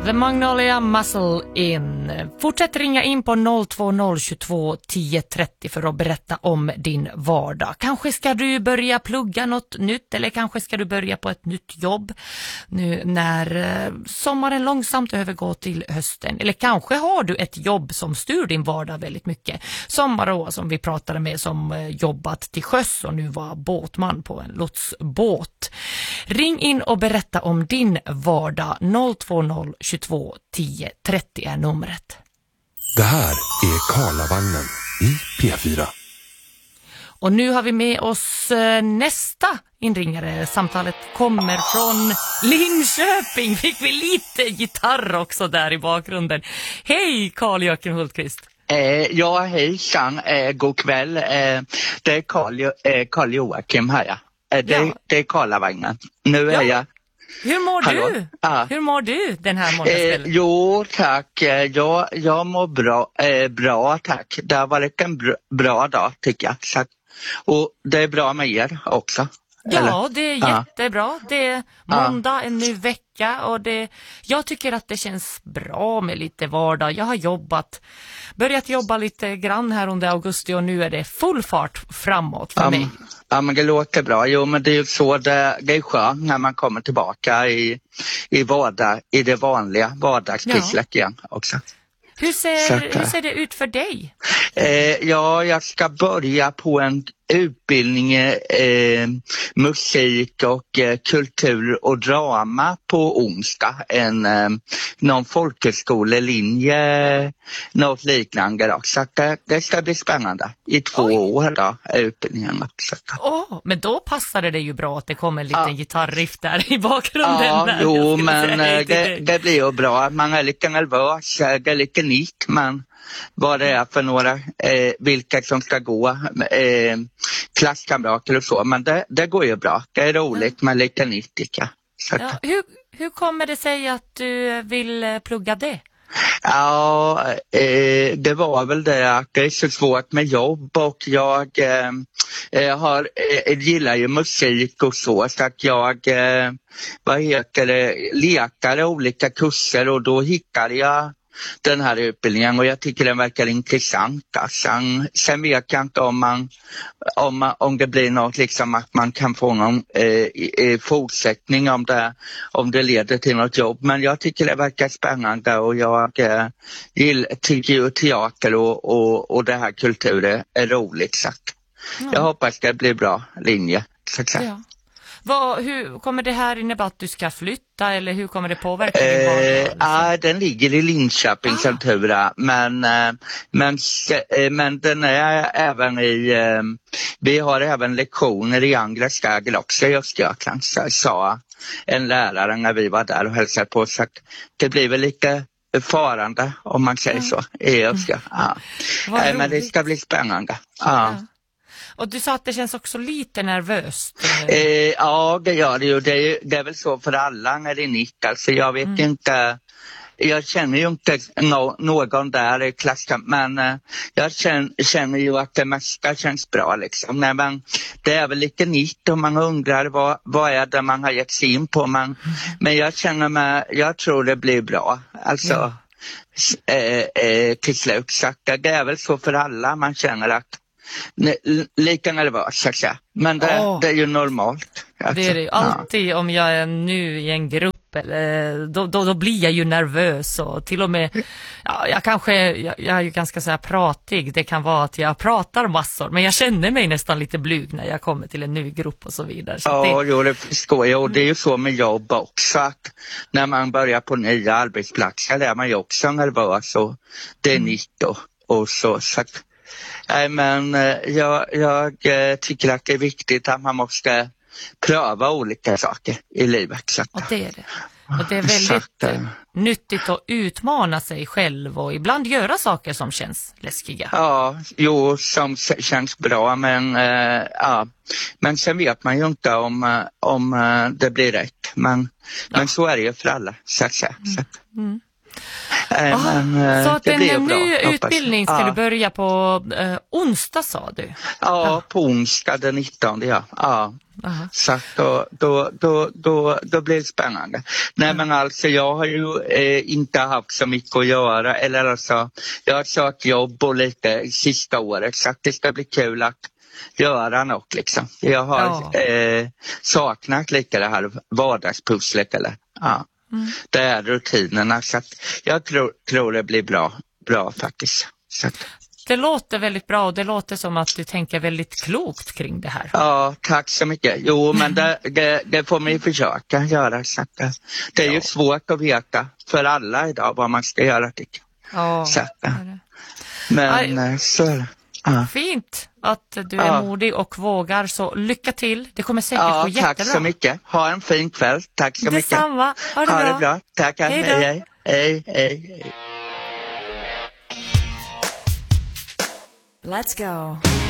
The Magnolia Muscle In. Fortsätt ringa in på 02022 1030 för att berätta om din vardag. Kanske ska du börja plugga något nytt eller kanske ska du börja på ett nytt jobb nu när sommaren långsamt övergår till hösten. Eller kanske har du ett jobb som styr din vardag väldigt mycket. Som Marå som vi pratade med som jobbat till sjöss och nu var båtman på en lotsbåt. Ring in och berätta om din vardag. 02022 1030 är numret. Det här är Karlavagnen i P4. Och nu har vi med oss nästa inringare. Samtalet kommer från Linköping. Fick vi lite gitarr också där i bakgrunden. Hej Carl-Joakim Hultqvist. Ja, hejsan. God kväll. Det är Carl-Joakim här. Ja. Det är Karlavagnen. Nu är jag... Hur mår du? Ja. Hur mår du den här måndagskvällen? Jo, tack. Jag mår bra, tack. Det har varit en bra dag, tycker jag. Så, och det är bra med er också. Ja, eller? Det är jättebra. Det är måndag, en ny vecka och jag tycker att det känns bra med lite vardag. Jag har börjat jobba lite grann här under augusti och nu är det full fart framåt för mig. Ja, men det låter bra. Jo, men det är ju så det är skönt när man kommer tillbaka i det vanliga vardagspisslet igen också. Hur ser det ut för dig? Jag ska börja på en utbildning musik och kultur och drama på onsdag. Någon folkhögskolelinje, något liknande då. Så det ska bli spännande. I 2 år då, utbildningen också. Men då passade det ju bra att det kommer en liten gitarriff där i bakgrunden. Ja, där. jo, men det blir ju bra. Man är lite nervös, det är lite nytt, men vad det är för några, vilka som ska gå, klasskamrater och så. Men det går ju bra. Det är roligt med lite nytt, tycker jag. Ja, hur kommer det sig att du vill plugga det? Ja, det var väl det att det är så svårt med jobb och jag gillar ju musik och så att jag lekade olika kurser och då hittade jag den här utbildningen och jag tycker den verkar intressant. Sen vet jag inte om det blir något liksom att man kan få någon fortsättning om det leder till något jobb. Men jag tycker det verkar spännande och jag tycker ju teater och det här kulturen är roligt. Så jag hoppas det blir bra linje. Så att säga. Hur kommer det här innebära att du ska flytta eller hur kommer det påverka din vardag? Den ligger i Linköping Centura, men den är även vi har även lektioner i andra städer också i Östergötland, sa en lärare när vi var där och hälsade på, så att det blir väl lite farande om man säger så i Östergötland. Men det ska bli spännande. Ja. Och du sa att det känns också lite nervöst. Ja, det gör det ju. Det är väl så för alla när det är nytt. Alltså jag vet inte, jag känner ju inte någon där i klassen, men jag känner ju att det mesta känns bra liksom. Men det är väl lite nytt och man undrar vad är det man har gett sig in på. Men jag tror det blir bra. Alltså till slut. Så det är väl så för alla, man känner att lika nervös, så att säga. Men det är ju normalt. Alltså. Det är det ju alltid om jag är nu i en grupp. Då blir jag ju nervös och till och med jag är ju ganska så här pratig. Det kan vara att jag pratar massor, men jag känner mig nästan lite blyg när jag kommer till en ny grupp och så vidare. Så det förstår jag. Och det är ju så med jobb också, att när man börjar på nya arbetsplatser är man ju också nervös och det är nytt och så att nej, men jag tycker att det är viktigt att man måste pröva olika saker i livet. Så. Och det är det. Och det är väldigt nyttigt att utmana sig själv och ibland göra saker som känns läskiga. Ja, som känns bra, men sen vet man ju inte om det blir rätt. Men så är det ju för alla, så att säga. Så att det en blir bra, ny hoppas. utbildning ska du börja på onsdag, sa du? Ja, på onsdag den 19, ja. Aha. Så att då blir det spännande. Nej, men alltså jag har ju inte haft så mycket att göra. Eller alltså, jag har sökt jobb och lite sista året, så att det ska bli kul att göra något liksom. Jag har saknat lite det här vardagspusslet eller det är rutinerna, så att jag tror det blir bra faktiskt. Så att. Det låter väldigt bra och det låter som att du tänker väldigt klokt kring det här. Ja, tack så mycket. Jo, men det får man ju försöka göra. Så att det är ju svårt att veta för alla idag vad man ska göra, tycker jag. Ja, så att, men så. Fint att du är modig och vågar, så lycka till. Det kommer säkert gå jättebra. Tack så mycket. Ha en fin kväll. Tack så mycket. Detsamma. Ha det bra. Tack. Hej. Let's go.